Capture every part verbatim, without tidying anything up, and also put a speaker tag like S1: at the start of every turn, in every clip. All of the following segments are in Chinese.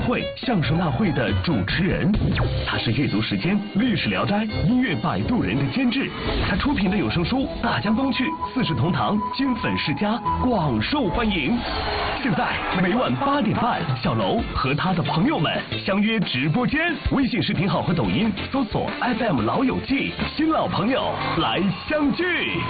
S1: 会相声大会的主持人，他是阅读时间、历史聊斋、音乐摆渡人的监制，他出品的有声书《大江东去》《四世同堂》金粉世家广受欢迎。现在每晚八点半，小楼和他的朋友们相约直播间，微信视频号和抖音搜索 F M 老友记，新老朋友来相聚。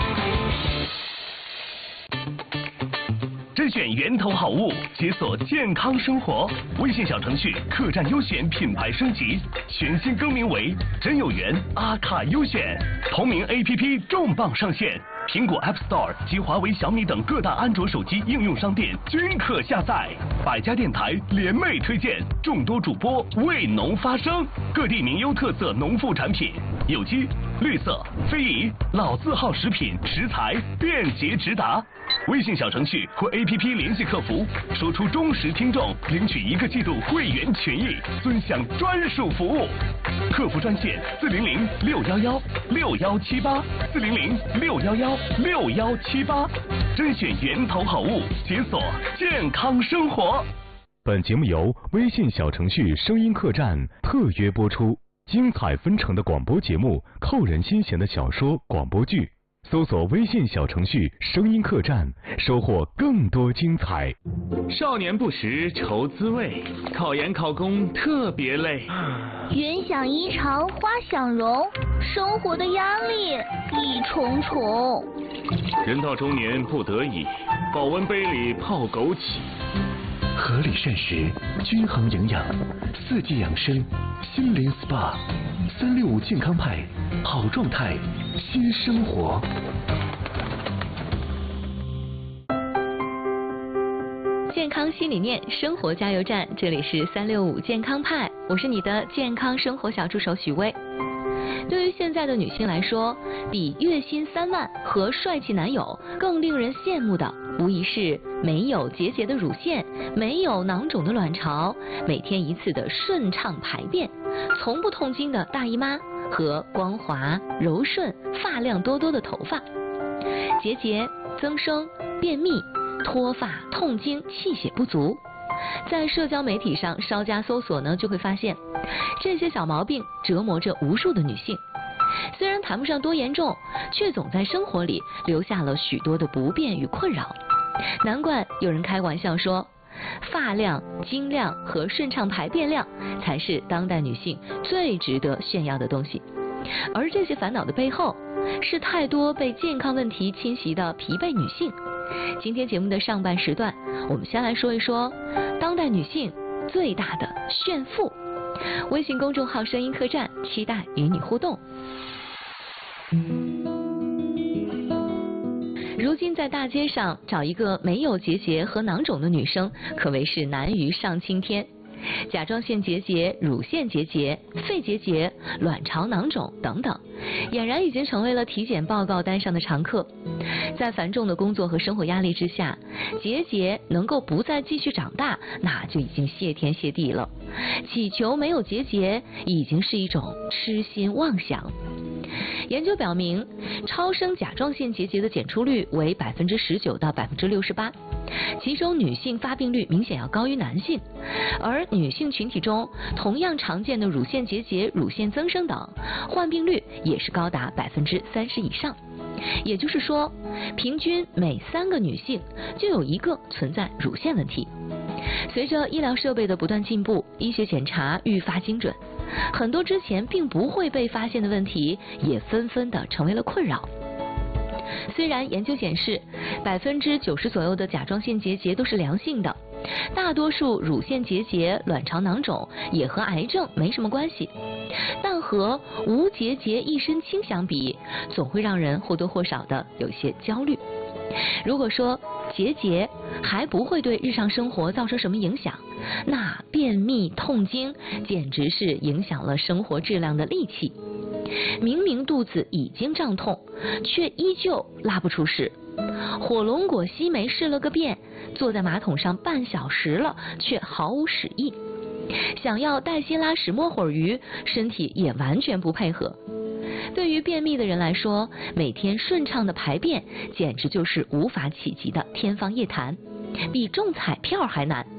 S1: 甄选源头好物，解锁健康生活。微信小程序客栈优选品牌升级，全新更名为真有缘阿卡优选。同名 A P P 重磅上线，苹果 App Store 及华为、小米等各大安卓手机应用商店均可下载。百家电台联袂推荐，众多主播为农发声，各地名优特色农副产品，有机、绿色、非遗、老字号食品食材便捷直达。微信小程序或 A P P 联系客服，说出忠实听众，领取一个季度会员权益，尊享专属服务。客服专线四零零六幺幺六幺七八四零零六幺幺六幺七八，甄选源头好物，解锁健康生活。
S2: 本节目由微信小程序声音客栈特约播出，精彩纷呈的广播节目，扣人心弦的小说广播剧。搜索微信小程序声音客栈，收获更多精彩。
S3: 少年不识愁滋味，考研考公特别累。
S4: 云想衣裳花想容，生活的压力一重重。
S3: 人到中年不得已，保温杯里泡枸杞。
S1: 合理膳食，均衡营养，四季养生，心灵 S P A， 三六五健康派，好状态，新生活。
S5: 健康新理念，生活加油站，这里是三六五健康派，我是你的健康生活小助手许巍。对于现在的女性来说，比月薪三万和帅气男友更令人羡慕的，无疑是没有结节的乳腺，没有囊肿的卵巢，每天一次的顺畅排便，从不痛经的大姨妈和光滑柔顺、发量多多的头发。结节、增生、便秘、脱发、痛经、气血不足，在社交媒体上稍加搜索呢，就会发现这些小毛病折磨着无数的女性。虽然谈不上多严重，却总在生活里留下了许多的不便与困扰。难怪有人开玩笑说，发量、经量和顺畅排便量才是当代女性最值得炫耀的东西。而这些烦恼的背后，是太多被健康问题侵袭的疲惫女性。今天节目的上半时段，我们先来说一说当代女性最大的炫富。微信公众号声音客栈，期待与你互动。如今在大街上找一个没有结节和囊肿的女生，可谓是难于上青天。甲状腺结节、乳腺结节、肺结节、卵巢囊肿等等，俨然已经成为了体检报告单上的常客。在繁重的工作和生活压力之下，结节能够不再继续长大，那就已经谢天谢地了。祈求没有结节，已经是一种痴心妄想。研究表明，超声甲状腺结节的检出率为百分之十九到百分之六十八，其中女性发病率明显要高于男性，而女性群体中同样常见的乳腺结节、乳腺增生等患病率也是高达百分之三十以上。也就是说，平均每三个女性就有一个存在乳腺问题。随着医疗设备的不断进步，医学检查愈发精准，很多之前并不会被发现的问题也纷纷的成为了困扰。虽然研究显示，百分之九十左右的甲状腺结节都是良性的，大多数乳腺结节、卵巢囊肿也和癌症没什么关系，但和无结节一身轻相比，总会让人或多或少的有些焦虑。如果说结节还不会对日常生活造成什么影响，那便秘、痛经简直是影响了生活质量的利器。明明肚子已经胀痛，却依旧拉不出屎；火龙果西梅试了个遍，坐在马桶上半小时了，却毫无屎意。想要带薪拉屎摸会儿鱼，身体也完全不配合。对于便秘的人来说，每天顺畅的排便简直就是无法企及的天方夜谭，比中彩票还难。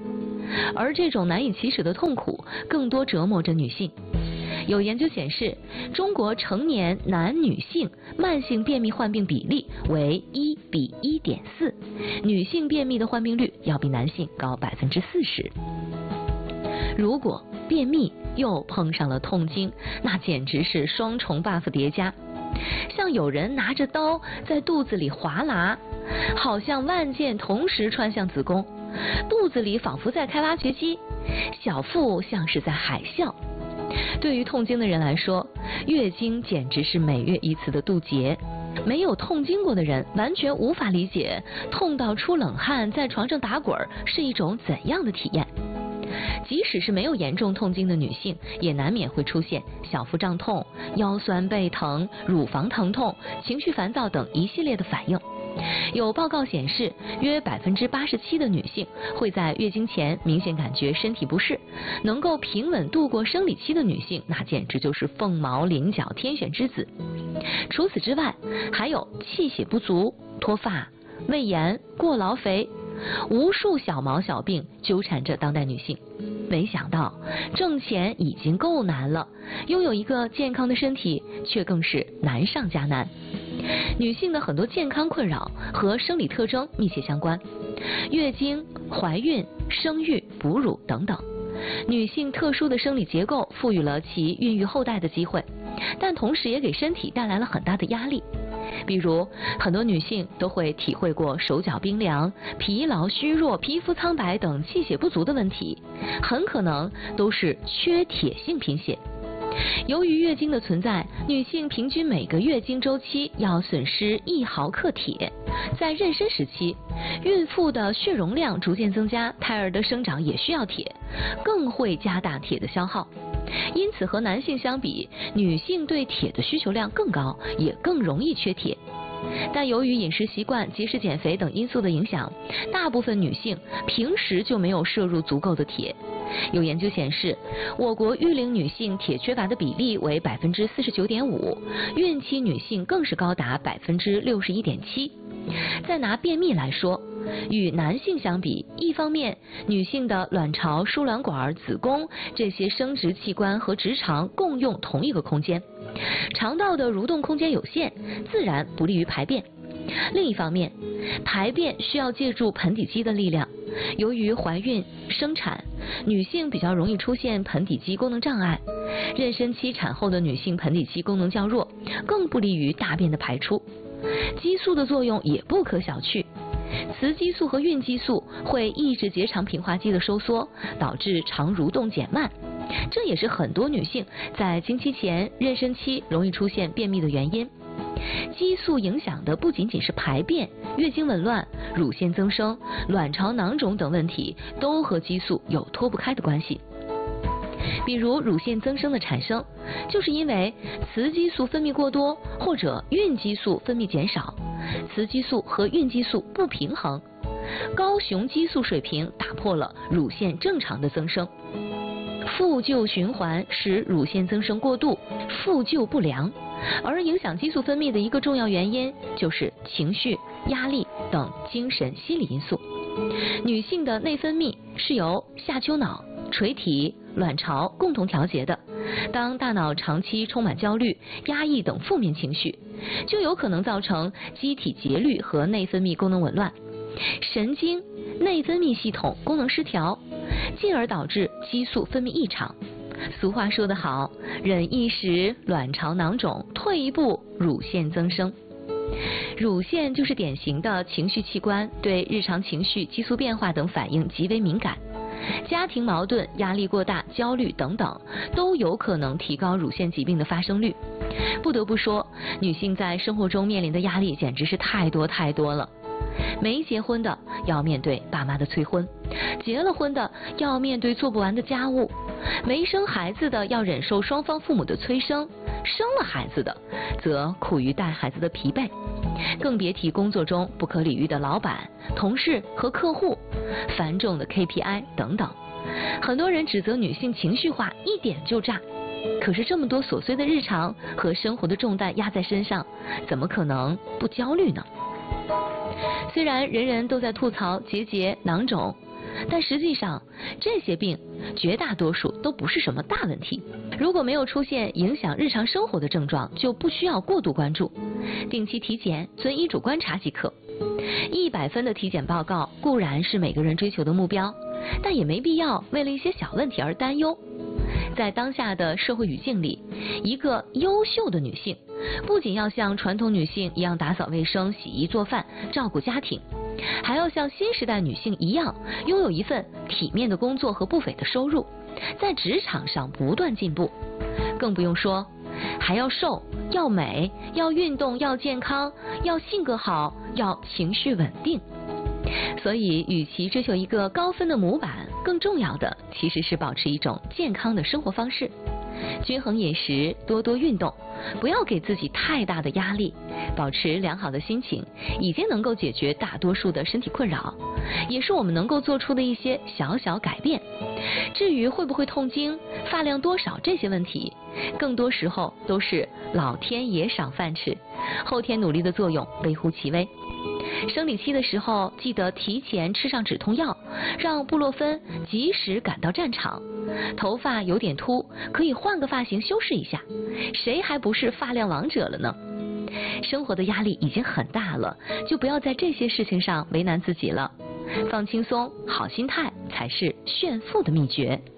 S5: 而这种难以启齿的痛苦更多折磨着女性。有研究显示，中国成年男女性慢性便秘患病比例为一比一点四，女性便秘的患病率要比男性高百分之四十。如果便秘又碰上了痛经，那简直是双重 buff 叠加，像有人拿着刀在肚子里划拉，好像万箭同时穿向子宫，肚子里仿佛在开挖掘机，小腹像是在海啸。对于痛经的人来说，月经简直是每月一次的渡劫。没有痛经过的人完全无法理解痛到出冷汗在床上打滚是一种怎样的体验。即使是没有严重痛经的女性，也难免会出现小腹胀痛、腰酸背疼、乳房疼痛、情绪烦躁等一系列的反应。有报告显示，约百分之八十七的女性会在月经前明显感觉身体不适。能够平稳度过生理期的女性，那简直就是凤毛麟角、天选之子。除此之外，还有气血不足、脱发、胃炎、过劳肥，无数小毛小病纠缠着当代女性。没想到挣钱已经够难了，拥有一个健康的身体却更是难上加难。女性的很多健康困扰和生理特征密切相关，月经、怀孕、生育、哺乳等等。女性特殊的生理结构赋予了其孕育后代的机会，但同时也给身体带来了很大的压力。比如，很多女性都会体会过手脚冰凉、疲劳、虚弱、皮肤苍白等气血不足的问题，很可能都是缺铁性贫血。由于月经的存在，女性平均每个月经周期要损失一毫克铁。在妊娠时期，孕妇的血容量逐渐增加，胎儿的生长也需要铁，更会加大铁的消耗。因此和男性相比，女性对铁的需求量更高，也更容易缺铁。但由于饮食习惯、节食减肥等因素的影响，大部分女性平时就没有摄入足够的铁。有研究显示，我国育龄女性铁缺乏的比例为百分之四十九点五，孕期女性更是高达百分之六十一点七。再拿便秘来说，与男性相比，一方面，女性的卵巢、输卵管、子宫这些生殖器官和直肠共用同一个空间，肠道的蠕动空间有限，自然不利于排便。另一方面，排便需要借助盆底肌的力量，由于怀孕、生产，女性比较容易出现盆底肌功能障碍。妊娠期产后的女性盆底肌功能较弱，更不利于大便的排出。激素的作用也不可小觑，雌激素和孕激素会抑制结肠平滑肌的收缩，导致肠蠕动减慢，这也是很多女性在经期前、妊娠期容易出现便秘的原因。激素影响的不仅仅是排便、月经紊乱、乳腺增生、卵巢囊肿等问题，都和激素有脱不开的关系。比如乳腺增生的产生，就是因为雌激素分泌过多，或者孕激素分泌减少，雌激素和孕激素不平衡，高雄激素水平打破了乳腺正常的增生。复旧循环使乳腺增生过度，复旧不良，而影响激素分泌的一个重要原因就是情绪、压力等精神心理因素。女性的内分泌是由下丘脑、垂体、卵巢共同调节的。当大脑长期充满焦虑、压抑等负面情绪，就有可能造成机体节律和内分泌功能紊乱，神经、内分泌系统功能失调，进而导致激素分泌异常。俗话说得好，忍一时卵巢囊肿，退一步乳腺增生。乳腺就是典型的情绪器官，对日常情绪、激素变化等反应极为敏感。家庭矛盾、压力过大、焦虑等等，都有可能提高乳腺疾病的发生率。不得不说，女性在生活中面临的压力简直是太多太多了。没结婚的要面对爸妈的催婚，结了婚的要面对做不完的家务，没生孩子的要忍受双方父母的催生，生了孩子的则苦于带孩子的疲惫，更别提工作中不可理喻的老板、同事和客户，繁重的 K P I 等等。很多人指责女性情绪化，一点就炸。可是这么多琐碎的日常和生活的重担压在身上，怎么可能不焦虑呢？虽然人人都在吐槽结节、囊肿， 但实际上，这些病绝大多数都不是什么大问题。如果没有出现影响日常生活的症状，就不需要过度关注，定期体检、遵医嘱观察即可。一百分的体检报告固然是每个人追求的目标，但也没必要为了一些小问题而担忧。在当下的社会语境里，一个优秀的女性不仅要像传统女性一样打扫卫生、洗衣做饭、照顾家庭，还要像新时代女性一样拥有一份体面的工作和不菲的收入，在职场上不断进步。更不用说还要瘦、要美、要运动、要健康、要性格好、要情绪稳定。所以与其追求一个高分的模板，更重要的其实是保持一种健康的生活方式，均衡饮食，多多运动，不要给自己太大的压力，保持良好的心情，已经能够解决大多数的身体困扰，也是我们能够做出的一些小小改变。至于会不会痛经、发量多少这些问题，更多时候都是老天爷赏饭吃，后天努力的作用微乎其微。生理期的时候，记得提前吃上止痛药，让布洛芬及时赶到战场。头发有点秃，可以换个发型修饰一下，谁还不是发量王者了呢？生活的压力已经很大了，就不要在这些事情上为难自己了。放轻松，好心态才是炫富的秘诀。